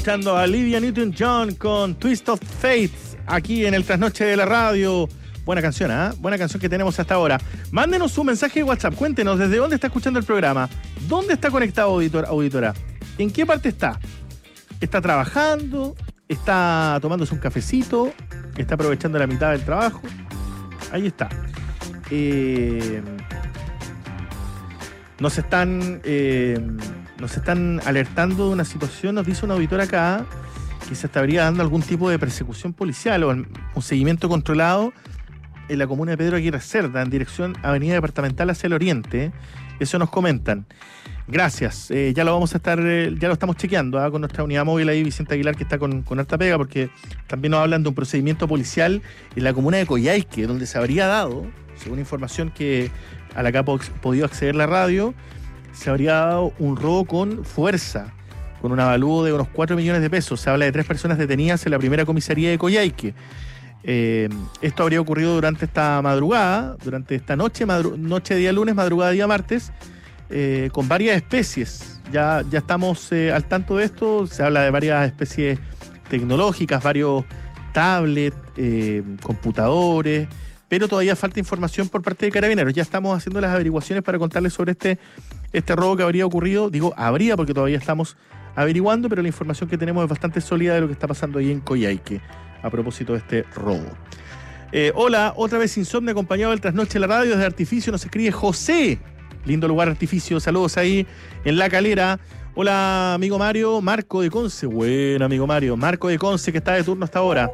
escuchando a Olivia Newton-John con Twist of Fate aquí en el Trasnoche de la Radio. Buena canción, ¿eh? Buena canción que tenemos hasta ahora. Mándenos un mensaje de WhatsApp. Cuéntenos desde dónde está escuchando el programa. ¿Dónde está conectado, auditora? ¿En qué parte está? ¿Está trabajando? ¿Está tomándose un cafecito? ¿Está aprovechando la mitad del trabajo? Ahí está. Nos están alertando de una situación, nos dice un auditor acá, que se estaría dando algún tipo de persecución policial o un seguimiento controlado en la comuna de Pedro Aguirre Cerda, en dirección Avenida Departamental hacia el oriente. Eso nos comentan. Gracias. Ya lo estamos chequeando con nuestra unidad móvil ahí, Vicente Aguilar, que está con harta pega, porque también nos hablan de un procedimiento policial en la comuna de Coyhaique, donde se habría dado, según información a la que ha podido acceder la radio, se habría dado un robo con fuerza, con un avalúo de unos 4 millones de pesos. Se habla de 3 personas detenidas en la primera comisaría de Coyhaique. Esto habría ocurrido durante esta madrugada, durante esta noche de día lunes, madrugada de día martes, con varias especies. Ya estamos al tanto de esto. Se habla de varias especies tecnológicas, varios tablets, computadores, pero todavía falta información por parte de Carabineros. Ya estamos haciendo las averiguaciones para contarles sobre este robo que habría ocurrido. Digo, habría porque todavía estamos averiguando, pero la información que tenemos es bastante sólida de lo que está pasando ahí en Coyhaique a propósito de este robo. Hola, otra vez Insomnio, acompañado del Trasnoche de la Radio. Desde Artificio nos escribe José. Lindo lugar, Artificio. Saludos ahí en La Calera. Hola, amigo Mario. Marco de Conce. Bueno, amigo Mario. Marco de Conce, que está de turno hasta ahora.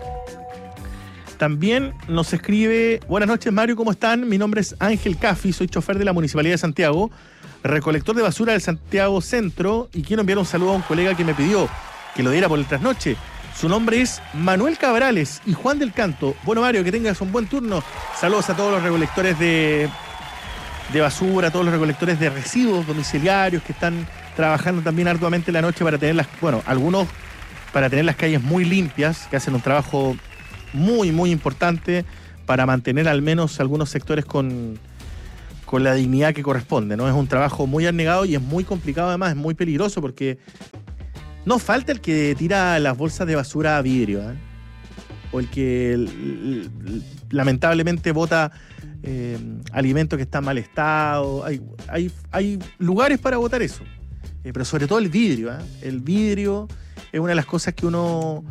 También nos escribe: buenas noches, Mario, ¿cómo están? Mi nombre es Ángel Cafi, soy chofer de la Municipalidad de Santiago, recolector de basura del Santiago Centro, y quiero enviar un saludo a un colega que me pidió que lo diera por el trasnoche. Su nombre es Manuel Cabrales y Juan del Canto. Bueno, Mario, que tengas un buen turno. Saludos a todos los recolectores de basura, a todos los recolectores de residuos domiciliarios que están trabajando también arduamente la noche para tener algunos para tener las calles muy limpias, que hacen un trabajo muy, muy importante para mantener al menos algunos sectores con la dignidad que corresponde, ¿no? Es un trabajo muy abnegado y es muy complicado, además, es muy peligroso porque no falta el que tira las bolsas de basura a vidrio, ¿eh? O el que lamentablemente bota alimentos que están mal estado. Hay lugares para botar eso, pero sobre todo el vidrio, ¿eh? El vidrio es una de las cosas que uno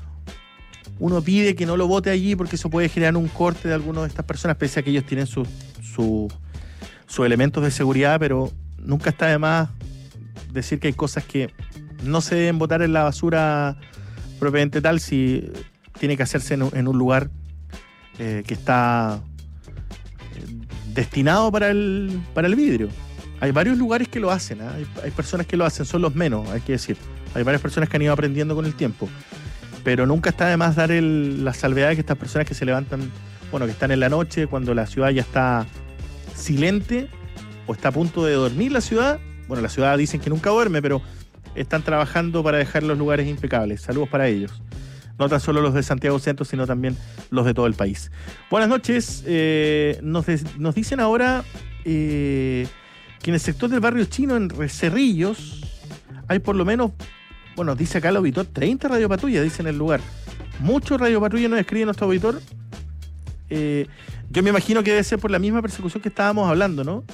pide que no lo bote allí porque eso puede generar un corte de algunas de estas personas, pese a que ellos tienen sus elementos de seguridad, pero nunca está de más decir que hay cosas que no se deben botar en la basura propiamente tal, si tiene que hacerse en un lugar que está destinado para el vidrio. Hay varios lugares que lo hacen, ¿eh? Hay personas que lo hacen, son los menos, hay que decir. Hay varias personas que han ido aprendiendo con el tiempo. Pero nunca está de más dar la salvedad de que estas personas que se levantan, que están en la noche, cuando la ciudad ya está silente o está a punto de dormir la ciudad. Bueno, la ciudad dicen que nunca duerme, pero están trabajando para dejar los lugares impecables. Saludos para ellos. No tan solo los de Santiago Centro, sino también los de todo el país. Buenas noches. Nos dicen ahora que en el sector del barrio chino, en Cerrillos, hay por lo menos, dice acá el auditor, 30 radiopatrullas, dice en el lugar. Muchos radiopatrullas nos escribe nuestro auditor. Yo me imagino que debe ser por la misma persecución que estábamos hablando, ¿no?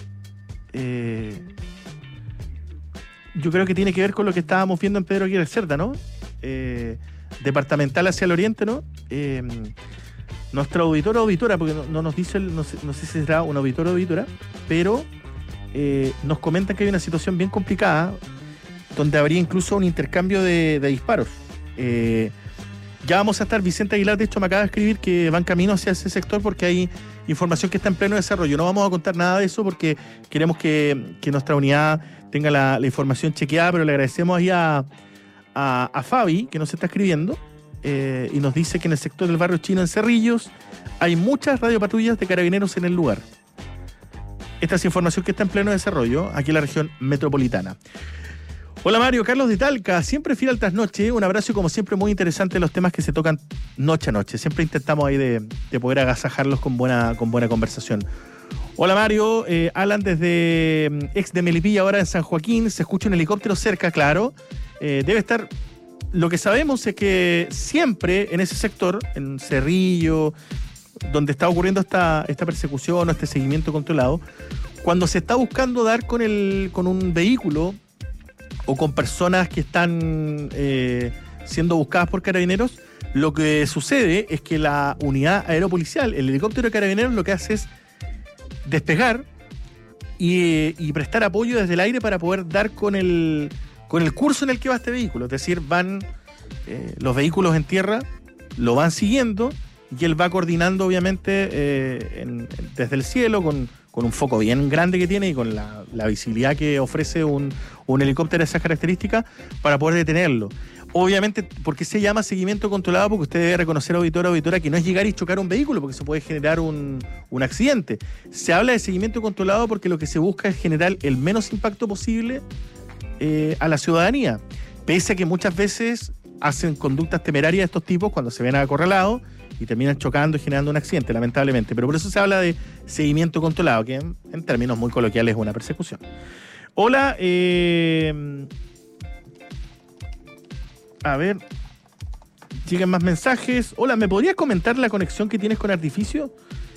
Yo creo que tiene que ver con lo que estábamos viendo en Pedro Aguirre Cerda, ¿no? Departamental hacia el oriente, ¿no? Nuestro auditor o auditora, porque no nos dice, no sé si será un auditor o auditora, pero nos comentan que hay una situación bien complicada, donde habría incluso un intercambio de disparos. Ya vamos a estar, Vicente Aguilar, de hecho, me acaba de escribir que van camino hacia ese sector porque hay información que está en pleno desarrollo. No vamos a contar nada de eso porque queremos que nuestra unidad tenga la información chequeada, pero le agradecemos ahí a Fabi, que nos está escribiendo, y nos dice que en el sector del barrio chino, en Cerrillos, hay muchas radiopatrullas de Carabineros en el lugar. Esta es información que está en pleno desarrollo aquí en la región metropolitana. Hola Mario, Carlos de Talca, siempre fiel al trasnoche, un abrazo y como siempre muy interesante los temas que se tocan noche a noche. Siempre intentamos ahí de poder agasajarlos con buena conversación. Hola Mario, Alan desde ex de Melipilla, ahora en San Joaquín, se escucha un helicóptero cerca, claro. Debe estar lo que sabemos es que siempre en ese sector, en Cerrillo, donde está ocurriendo esta persecución o este seguimiento controlado, cuando se está buscando dar con un vehículo o con personas que están siendo buscadas por carabineros, lo que sucede es que la unidad aeropolicial, el helicóptero de carabineros, lo que hace es despegar y prestar apoyo desde el aire para poder dar con el curso en el que va este vehículo. Es decir, van los vehículos en tierra, lo van siguiendo y él va coordinando, obviamente, desde el cielo con un foco bien grande que tiene y con la visibilidad que ofrece un helicóptero de esas características para poder detenerlo. Obviamente, ¿por qué se llama seguimiento controlado? Porque usted debe reconocer, auditora, que no es llegar y chocar un vehículo, porque se puede generar un accidente. Se habla de seguimiento controlado porque lo que se busca es generar el menos impacto posible a la ciudadanía, pese a que muchas veces hacen conductas temerarias de estos tipos cuando se ven acorralados y terminan chocando y generando un accidente, lamentablemente. Pero por eso se habla de seguimiento controlado, que en términos muy coloquiales es una persecución. Hola, a ver, llegan más mensajes. Hola, ¿me podrías comentar la conexión que tienes con Artificio?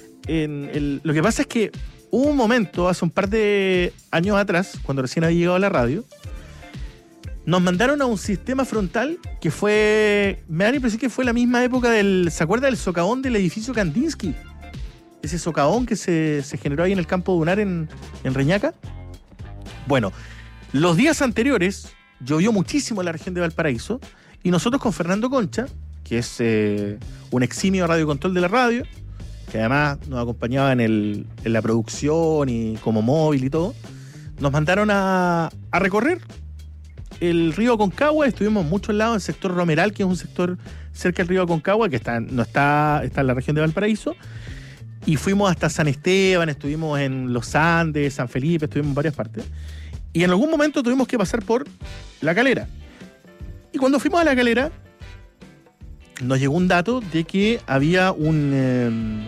Lo que pasa es que hubo un momento, hace un par de años atrás, cuando recién había llegado a la radio, nos mandaron a un sistema frontal que me da la impresión que fue la misma época ¿se acuerda del socavón del edificio Kandinsky? Ese socavón que se generó ahí en el campo dunar en Reñaca. Bueno, los días anteriores llovió muchísimo en la región de Valparaíso y nosotros con Fernando Concha, que es un eximio radiocontrol de la radio, que además nos acompañaba en la producción y como móvil y todo, nos mandaron a recorrer el río Aconcagua. Estuvimos en muchos lados, el sector Romeral, que es un sector cerca del río Aconcagua, que está en la región de Valparaíso, y fuimos hasta San Esteban, estuvimos en Los Andes, San Felipe, estuvimos en varias partes, y en algún momento tuvimos que pasar por La Calera. Y cuando fuimos a La Calera, nos llegó un dato de que había un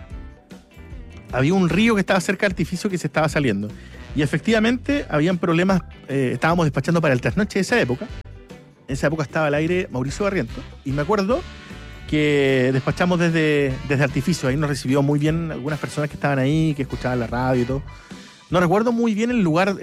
río que estaba cerca de Artificio que se estaba saliendo. Y efectivamente habían problemas, estábamos despachando para el trasnoche de esa época. En esa época estaba al aire Mauricio Barrientos. Y me acuerdo que despachamos desde Artificio. Ahí nos recibió muy bien algunas personas que estaban ahí, que escuchaban la radio y todo. No recuerdo muy bien el lugar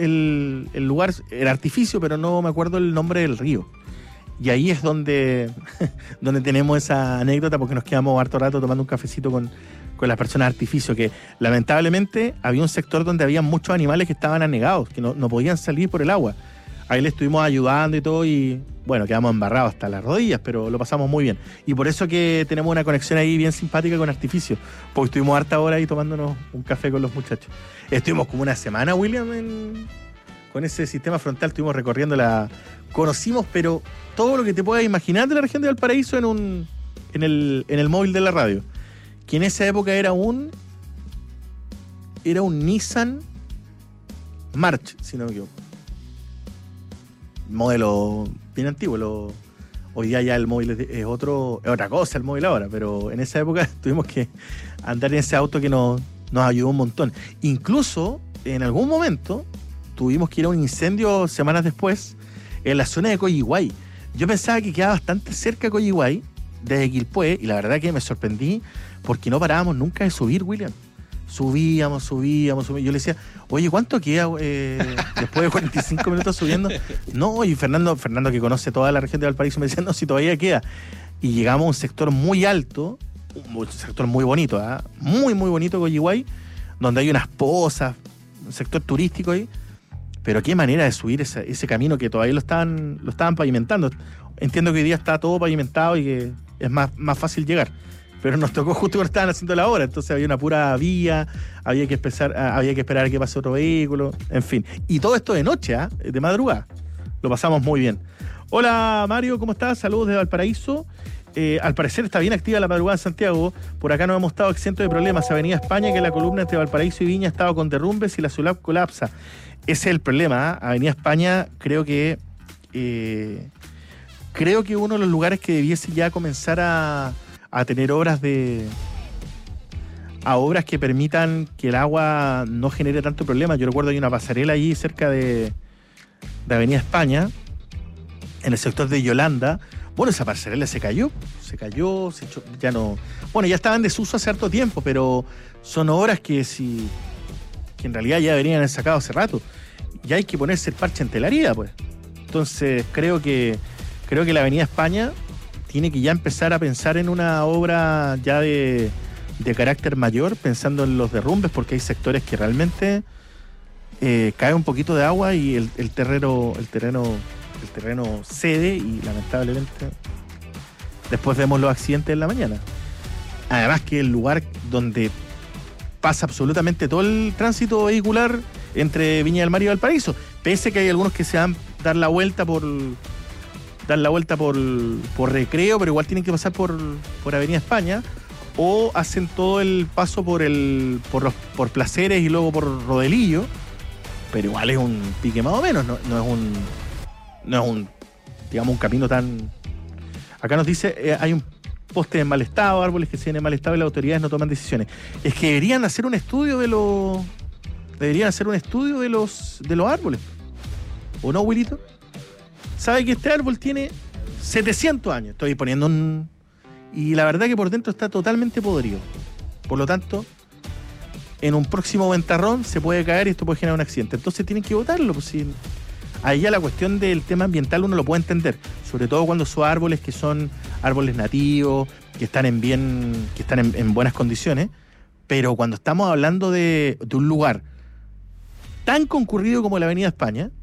era Artificio, pero no me acuerdo el nombre del río. Y ahí es donde tenemos esa anécdota, porque nos quedamos harto rato tomando un cafecito con las personas de Artificio, que lamentablemente había un sector donde había muchos animales que estaban anegados, que no podían salir por el agua. Ahí le estuvimos ayudando y todo, y bueno, quedamos embarrados hasta las rodillas, pero lo pasamos muy bien. Y por eso que tenemos una conexión ahí bien simpática con Artificio, porque estuvimos harta hora ahí tomándonos un café con los muchachos. Estuvimos como una semana, William, con ese sistema frontal, estuvimos recorriendo conocimos, pero todo lo que te puedas imaginar de la región de Valparaíso en el móvil de la radio, que en esa época era un Nissan March, si no me equivoco. Modelo bien antiguo. Hoy día ya el móvil es otra cosa el móvil ahora, pero en esa época tuvimos que andar en ese auto que nos ayudó un montón. Incluso en algún momento tuvimos que ir a un incendio semanas después en la zona de Coyihuay. Yo pensaba que quedaba bastante cerca de Coyihuay, desde Quilpué, y la verdad que me sorprendí porque no parábamos nunca de subir, William. Subíamos. Yo le decía, oye, ¿cuánto queda después de 45 minutos subiendo? No, y Fernando, que conoce toda la región de Valparaíso, me decía, no, si todavía queda. Y llegamos a un sector muy alto, un sector muy bonito, muy, muy bonito, Coyihuay, donde hay unas pozas, un sector turístico ahí. Pero qué manera de subir ese camino que todavía lo estaban pavimentando. Entiendo que hoy día está todo pavimentado y que es más fácil llegar. Pero nos tocó justo cuando estaban haciendo la obra, entonces había una pura vía, había que esperar a que pase otro vehículo, en fin. Y todo esto de noche, de madrugada. Lo pasamos muy bien. Hola Mario, ¿cómo estás? Saludos de Valparaíso. Al parecer está bien activa la madrugada en Santiago. Por acá no hemos estado exentos de problemas. Avenida España, que la columna entre Valparaíso y Viña ha estado con derrumbes y la ciudad colapsa. Ese es el problema. Avenida España creo que uno de los lugares que debiese ya comenzar a tener obras que permitan que el agua no genere tanto problema. Yo recuerdo hay una pasarela allí cerca de Avenida España en el sector de Yolanda. Bueno, esa pasarela se cayó, ya no... Bueno, ya estaba en desuso hace harto tiempo, pero son obras que en realidad ya deberían haber sacado hace rato. Ya hay que ponerse el parche en telaría, pues. Entonces, creo que la Avenida España tiene que ya empezar a pensar en una obra ya de carácter mayor, pensando en los derrumbes, porque hay sectores que realmente cae un poquito de agua y el terreno cede y lamentablemente después vemos los accidentes en la mañana. Además que el lugar donde pasa absolutamente todo el tránsito vehicular entre Viña del Mar y Valparaíso, pese que hay algunos que se van a dar la vuelta por Recreo, pero igual tienen que pasar por Avenida España, o hacen todo el paso por Placeres y luego por Rodelillo, pero igual es un pique más o menos, no es un digamos un camino tan... Acá nos dice, hay un poste en mal estado, árboles que siguen en mal estado y las autoridades no toman decisiones. Es que deberían hacer un estudio de los árboles. ¿O no, Wilito? ¿Sabe que este árbol tiene 700 años? Estoy poniendo un... Y la verdad que por dentro está totalmente podrido. Por lo tanto, en un próximo ventarrón se puede caer y esto puede generar un accidente. Entonces tienen que botarlo, pues si... Ahí ya la cuestión del tema ambiental uno lo puede entender, sobre todo cuando son árboles que son árboles nativos, que están en buenas condiciones, pero cuando estamos hablando de un lugar tan concurrido como la Avenida España,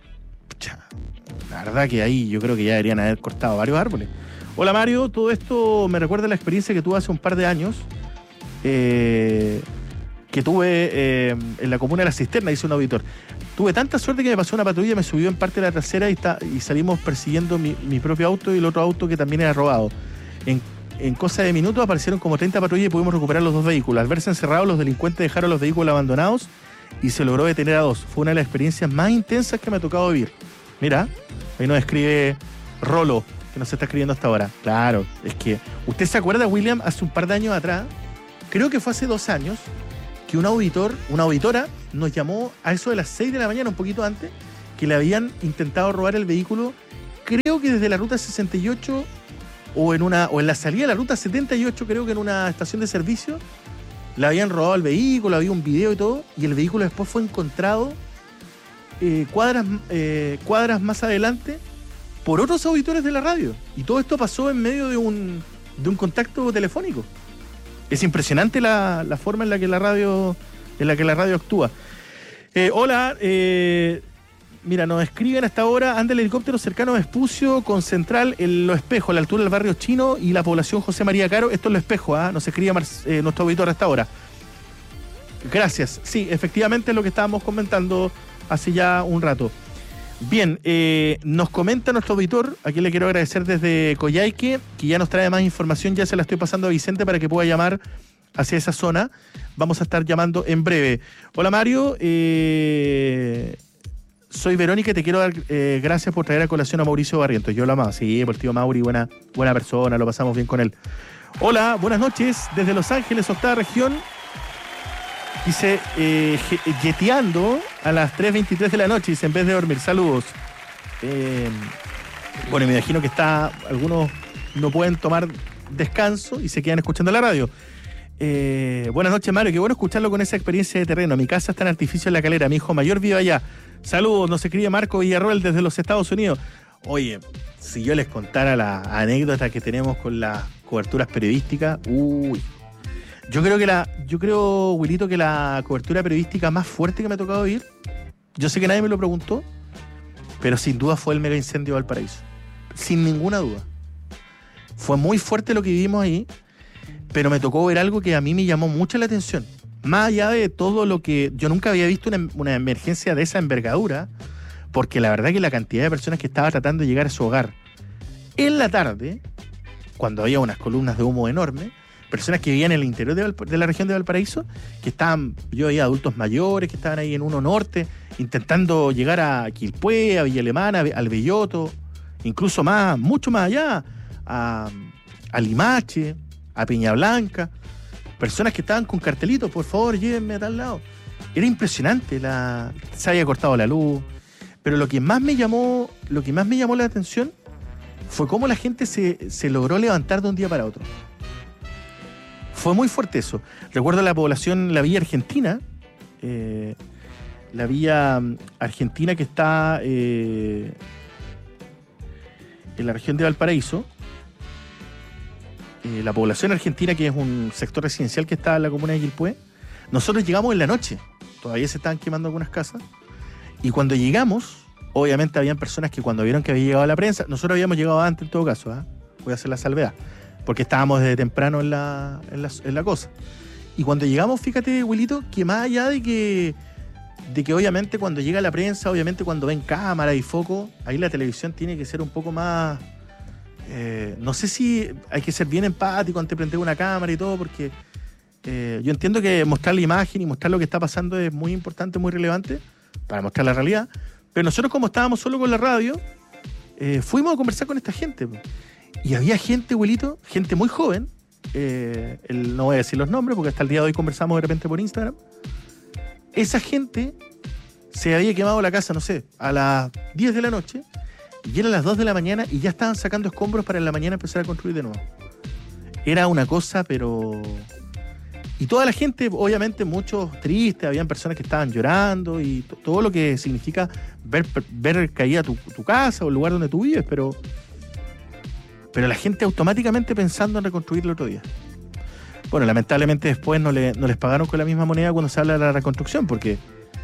la verdad que ahí yo creo que ya deberían haber cortado varios árboles. Hola Mario, todo esto me recuerda a la experiencia que tuve hace un par de años, que tuve en la comuna de La Cisterna, dice un auditor. Tuve tanta suerte que me pasó una patrulla, me subió en parte de la trasera y salimos persiguiendo mi propio auto y el otro auto que también era robado. En cosa de minutos aparecieron como 30 patrullas y pudimos recuperar los dos vehículos. Al verse encerrados, los delincuentes dejaron los vehículos abandonados y se logró detener a dos. Fue una de las experiencias más intensas que me ha tocado vivir. Mira, ahí nos escribe Rolo, que nos está escribiendo hasta ahora. Claro, es que... ¿Usted se acuerda, William, hace un par de años atrás? Creo que fue hace 2 años, que una auditora nos llamó a eso de las 6 de la mañana, un poquito antes, que le habían intentado robar el vehículo, creo que desde la ruta 68 o en la salida de la ruta 78, creo que en una estación de servicio, le habían robado el vehículo, había un video y todo, y el vehículo después fue encontrado cuadras más adelante por otros auditores de la radio. Y todo esto pasó en medio de un contacto telefónico. Es impresionante la forma en la que la radio actúa. Hola, mira, nos escriben hasta ahora, anda el helicóptero cercano a Vespucio con central en Los Espejos, a la altura del barrio Chino y la población José María Caro. Esto es Los Espejos, nos escribe nuestro auditor hasta ahora. Gracias. Sí, efectivamente es lo que estábamos comentando hace ya un rato. Bien, nos comenta nuestro auditor, a quien le quiero agradecer desde Coyhaique, que ya nos trae más información, ya se la estoy pasando a Vicente para que pueda llamar hacia esa zona. Vamos a estar llamando en breve. Hola Mario, soy Verónica y te quiero dar gracias por traer a colación a Mauricio Barrientos. Yo lo amaba, sí, por el tío Mauri, buena persona, lo pasamos bien con él. Hola, buenas noches, desde Los Ángeles, octava región. Dice, yeteando a las 3:23 de la noche, dice, en vez de dormir. Saludos. Bueno, me imagino que algunos no pueden tomar descanso y se quedan escuchando la radio. Buenas noches, Mario. Qué bueno escucharlo con esa experiencia de terreno. Mi casa está en Artificio en La Calera. Mi hijo mayor vive allá. Saludos. Nos escribe Marco Villarroel desde los Estados Unidos. Oye, si yo les contara la anécdota que tenemos con las coberturas periodísticas, Yo creo, Wilito, que la cobertura periodística más fuerte que me ha tocado vivir, yo sé que nadie me lo preguntó, pero sin duda fue el mega incendio de Valparaíso. Sin ninguna duda. Fue muy fuerte lo que vivimos ahí, pero me tocó ver algo que a mí me llamó mucho la atención. Más allá de todo lo que... Yo nunca había visto una emergencia de esa envergadura, porque la verdad que la cantidad de personas que estaba tratando de llegar a su hogar en la tarde, cuando había unas columnas de humo enormes, personas que vivían en el interior de la región de Valparaíso, que estaban, yo veía adultos mayores que estaban ahí en Uno Norte, intentando llegar a Quilpué, a Villa Alemana, al Belloto, incluso mucho más allá, a Limache, a Peña Blanca, personas que estaban con cartelitos, por favor, llévenme a tal lado. Era impresionante, se había cortado la luz, Pero lo que más me llamó la atención fue cómo la gente se logró levantar de un día para otro. Fue muy fuerte eso. Recuerdo la Villa Argentina, que está en la región de Valparaíso. La población argentina, que es un sector residencial que está en la comuna de Quilpué. Nosotros llegamos en la noche, todavía se estaban quemando algunas casas, y cuando llegamos, obviamente habían personas que cuando vieron que había llegado la prensa, nosotros habíamos llegado antes en todo caso, voy a hacer la salvedad, porque estábamos desde temprano en la cosa. Y cuando llegamos, fíjate, Wilito, que más allá de que obviamente cuando llega la prensa, obviamente cuando ven cámara y foco, ahí la televisión tiene que ser un poco más... no sé si hay que ser bien empático ante prender una cámara y todo, porque yo entiendo que mostrar la imagen y mostrar lo que está pasando es muy importante, muy relevante para mostrar la realidad, pero nosotros, como estábamos solo con la radio, fuimos a conversar con esta gente, y había gente, abuelito, gente muy joven, no voy a decir los nombres porque hasta el día de hoy conversamos de repente por Instagram. Esa gente se había quemado la casa, no sé, a las 10 de la noche, y eran las 2 de la mañana y ya estaban sacando escombros para en la mañana empezar a construir de nuevo. Era una cosa, pero... Y toda la gente, obviamente, muchos tristes, habían personas que estaban llorando y todo lo que significa ver caída tu casa o el lugar donde tú vives, pero la gente automáticamente pensando en reconstruir el otro día. Bueno, lamentablemente después no les pagaron con la misma moneda cuando se habla de la reconstrucción, porque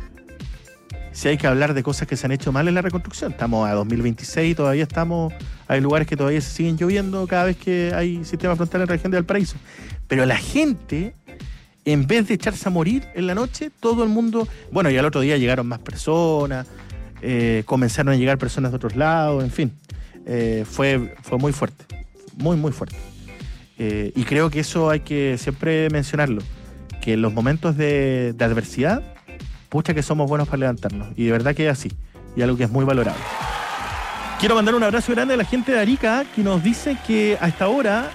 si hay que hablar de cosas que se han hecho mal en la reconstrucción, estamos a 2026 y todavía hay lugares que todavía se siguen lloviendo cada vez que hay sistema frontal en la región de Valparaíso. Pero la gente, en vez de echarse a morir en la noche, todo el mundo... Bueno, y al otro día llegaron más personas, comenzaron a llegar personas de otros lados, en fin. Fue muy fuerte, muy fuerte. Y creo que eso hay que siempre mencionarlo, que en los momentos de adversidad, pucha que somos buenos para levantarnos, y de verdad que es así, y algo que es muy valorable. Quiero mandar un abrazo grande a la gente de Arica, que nos dice que a esta hora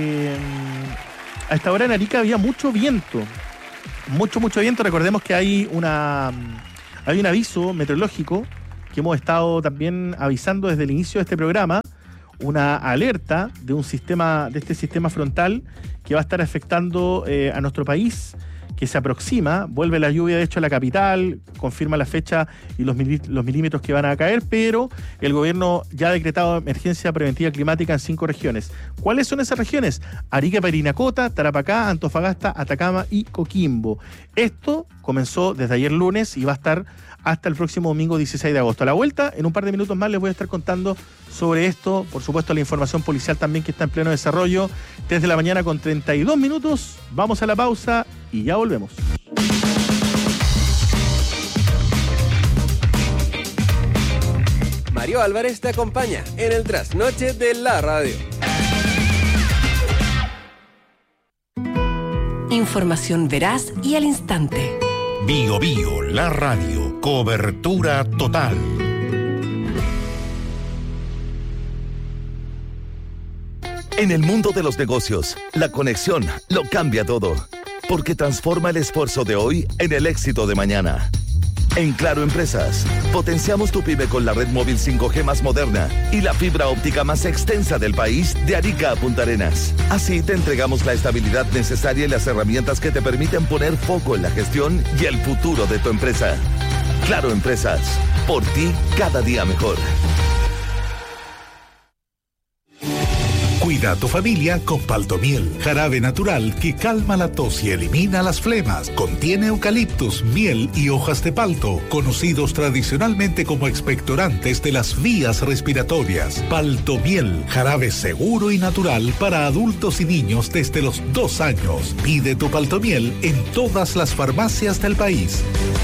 en Arica había mucho viento, mucho viento. Recordemos que hay un aviso meteorológico que hemos estado también avisando desde el inicio de este programa, una alerta de este sistema frontal que va a estar afectando a nuestro país, que se aproxima. Vuelve la lluvia, de hecho, a la capital, confirma la fecha y los milímetros que van a caer, pero el gobierno ya ha decretado emergencia preventiva climática en 5 regiones. ¿Cuáles son esas regiones? Arica, Parinacota, Tarapacá, Antofagasta, Atacama y Coquimbo. Esto comenzó desde ayer lunes y va a estar hasta el próximo domingo 16 de agosto. A la vuelta, en un par de minutos más, les voy a estar contando sobre esto. Por supuesto, la información policial también, que está en pleno desarrollo. 3 de la mañana con 32 minutos. Vamos a la pausa y ya volvemos. Mario Álvarez te acompaña en el trasnoche de la radio. Información veraz y al instante. Bio Bio, la radio, cobertura total. En el mundo de los negocios, la conexión lo cambia todo, porque transforma el esfuerzo de hoy en el éxito de mañana. En Claro Empresas, potenciamos tu pyme con la red móvil 5G más moderna y la fibra óptica más extensa del país, de Arica a Punta Arenas. Así te entregamos la estabilidad necesaria y las herramientas que te permiten poner foco en la gestión y el futuro de tu empresa. Claro Empresas, por ti cada día mejor. Cuida a tu familia con Paltomiel, jarabe natural que calma la tos y elimina las flemas. Contiene eucaliptus, miel y hojas de palto, conocidos tradicionalmente como expectorantes de las vías respiratorias. Paltomiel, jarabe seguro y natural para adultos y niños desde los 2 años. Pide tu Paltomiel en todas las farmacias del país.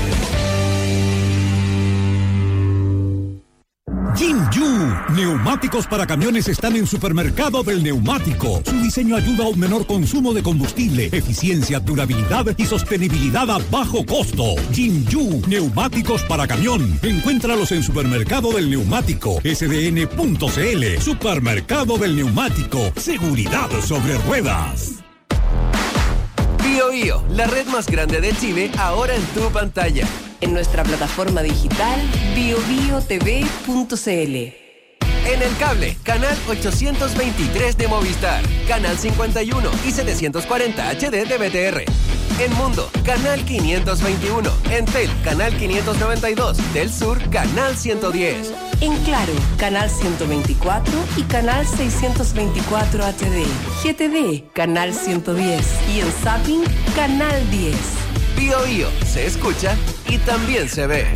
Jinju, neumáticos para camiones están en Supermercado del Neumático. Su diseño ayuda a un menor consumo de combustible, eficiencia, durabilidad y sostenibilidad a bajo costo. Jinju, neumáticos para camión. Encuéntralos en Supermercado del Neumático, sdn.cl. Supermercado del Neumático, seguridad sobre ruedas. Bio Bio, la red más grande de Chile, ahora en tu pantalla. en nuestra plataforma digital biobiotv.cl. En el cable, canal 823 de Movistar, canal 51 y 740 HD de BTR. En Mundo, canal 521. En Tel, canal 592. Del Sur, canal 110. En Claro, canal 124 y canal 624 HD. GTV, canal 110. Y en Zapping, canal 10. Bio Bio, se escucha y también se ve.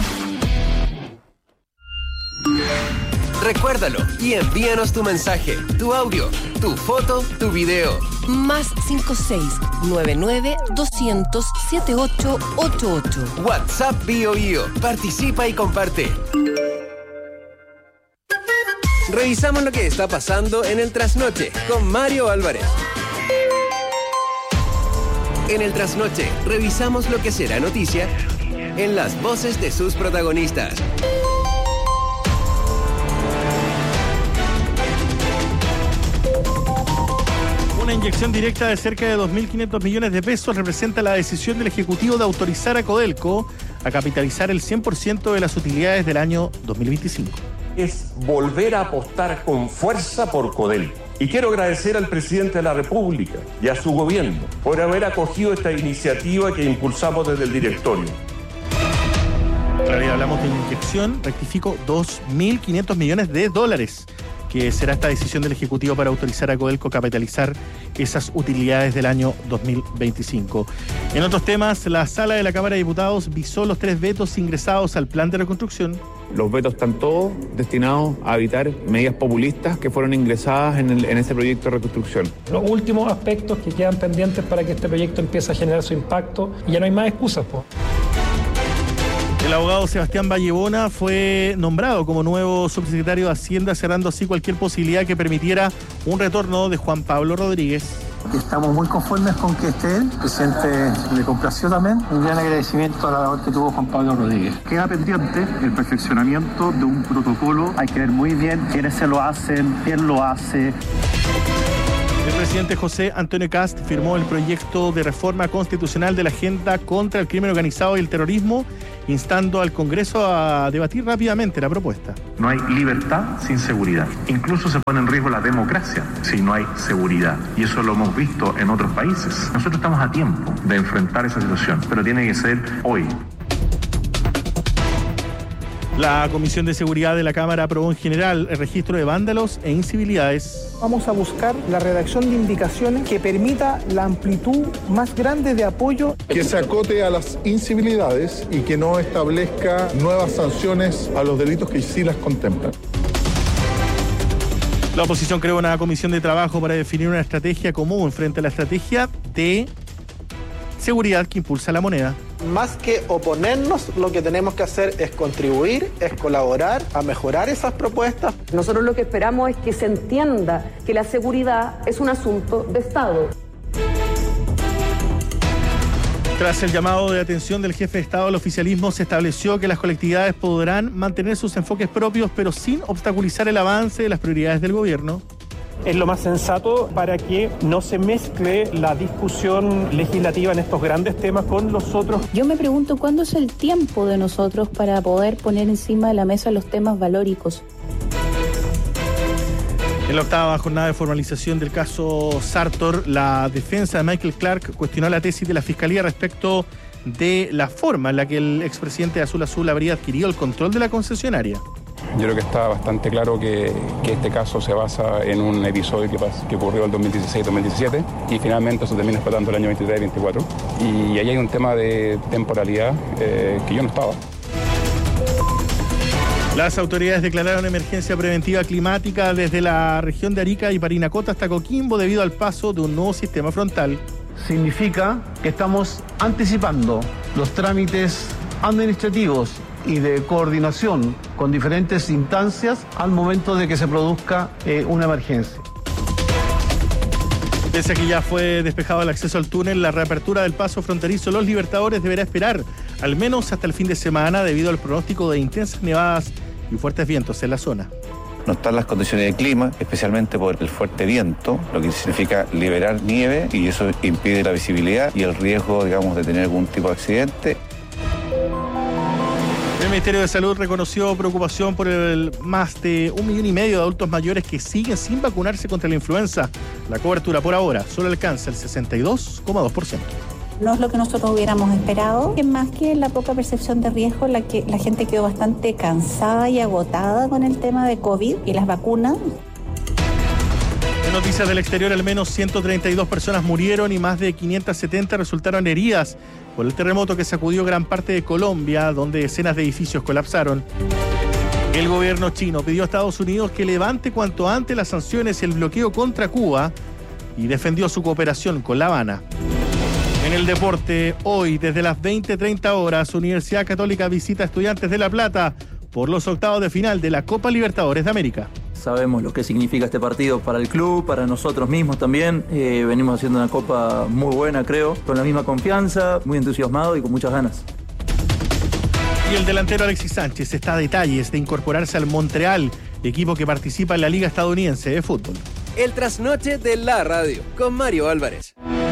Recuérdalo y envíanos tu mensaje, tu audio, tu foto, tu video. Más 56-99-200-7888. WhatsApp Bio Bio. Participa y comparte. Revisamos lo que está pasando en el Trasnoche con Mario Álvarez. En el Trasnoche revisamos lo que será noticia en las voces de sus protagonistas. Una inyección directa de cerca de 2.500 millones de pesos representa la decisión del Ejecutivo de autorizar a Codelco a capitalizar el 100% de las utilidades del año 2025. Es volver a apostar con fuerza por Codelco. Y quiero agradecer al presidente de la República y a su gobierno por haber acogido esta iniciativa que impulsamos desde el directorio. Claro, hablamos de inyección, rectifico, 2.500 millones de dólares, que será esta decisión del Ejecutivo para autorizar a Codelco capitalizar esas utilidades del año 2025. En otros temas, la Sala de la Cámara de Diputados visó los 3 vetos ingresados al plan de reconstrucción. Los vetos están todos destinados a evitar medidas populistas que fueron ingresadas en ese proyecto de reconstrucción. Los últimos aspectos que quedan pendientes para que este proyecto empiece a generar su impacto y ya no hay más excusas, po. El abogado Sebastián Vallebona fue nombrado como nuevo subsecretario de Hacienda, cerrando así cualquier posibilidad que permitiera un retorno de Juan Pablo Rodríguez. Estamos muy conformes con que esté él. El presidente le complació también. Un gran agradecimiento a la labor que tuvo Juan Pablo Rodríguez. Queda pendiente el perfeccionamiento de un protocolo. Hay que ver muy bien quiénes se lo hacen, quién lo hace. El presidente José Antonio Kast firmó el proyecto de reforma constitucional de la Agenda contra el Crimen Organizado y el Terrorismo, instando al Congreso a debatir rápidamente la propuesta. No hay libertad sin seguridad. Incluso se pone en riesgo la democracia si no hay seguridad. Y eso lo hemos visto en otros países. Nosotros estamos a tiempo de enfrentar esa situación, pero tiene que ser hoy. La Comisión de Seguridad de la Cámara aprobó en general el registro de vándalos e incivilidades. Vamos a buscar la redacción de indicaciones que permita la amplitud más grande de apoyo. Que se acote a las incivilidades y que no establezca nuevas sanciones a los delitos que sí las contemplan. La oposición creó una comisión de trabajo para definir una estrategia común frente a la estrategia de seguridad que impulsa la moneda. Más que oponernos, lo que tenemos que hacer es contribuir, es colaborar a mejorar esas propuestas. Nosotros lo que esperamos es que se entienda que la seguridad es un asunto de Estado. Tras el llamado de atención del jefe de Estado al oficialismo, se estableció que las colectividades podrán mantener sus enfoques propios, pero sin obstaculizar el avance de las prioridades del gobierno. Es lo más sensato para que no se mezcle la discusión legislativa en estos grandes temas con los otros. Yo me pregunto cuándo es el tiempo de nosotros para poder poner encima de la mesa los temas valóricos. En la octava jornada de formalización del caso Sartor, la defensa de Michael Clark cuestionó la tesis de la Fiscalía respecto de la forma en la que el expresidente de Azul Azul habría adquirido el control de la concesionaria. Yo creo que está bastante claro que este caso se basa en un episodio que ocurrió el 2016-2017 y finalmente eso termina explotando el año 23-24. Y ahí hay un tema de temporalidad que yo no estaba. Las autoridades declararon emergencia preventiva climática desde la región de Arica y Parinacota hasta Coquimbo debido al paso de un nuevo sistema frontal. Significa que estamos anticipando los trámites administrativos y de coordinación con diferentes instancias al momento de que se produzca una emergencia. Pese a que ya fue despejado el acceso al túnel, la reapertura del paso fronterizo Los Libertadores deberá esperar al menos hasta el fin de semana debido al pronóstico de intensas nevadas y fuertes vientos en la zona. No están las condiciones de clima, especialmente por el fuerte viento, lo que significa liberar nieve y eso impide la visibilidad y el riesgo, digamos, de tener algún tipo de accidente. El Ministerio de Salud reconoció preocupación por el más de 1,5 millones de adultos mayores que siguen sin vacunarse contra la influenza. La cobertura por ahora solo alcanza el 62,2%. No es lo que nosotros hubiéramos esperado, que más que la poca percepción de riesgo, la gente quedó bastante cansada y agotada con el tema de COVID y las vacunas. En noticias del exterior, al menos 132 personas murieron y más de 570 resultaron heridas por el terremoto que sacudió gran parte de Colombia, donde decenas de edificios colapsaron. El gobierno chino pidió a Estados Unidos que levante cuanto antes las sanciones y el bloqueo contra Cuba y defendió su cooperación con La Habana. En el deporte, hoy desde las 20:30 horas, Universidad Católica visita a Estudiantes de La Plata por los octavos de final de la Copa Libertadores de América. Sabemos lo que significa este partido para el club, para nosotros mismos también. Venimos haciendo una copa muy buena, creo, con la misma confianza, muy entusiasmado y con muchas ganas. Y el delantero Alexis Sánchez está a detalles de incorporarse al Montreal, equipo que participa en la Liga Estadounidense de Fútbol. El trasnoche de la radio, con Mario Álvarez.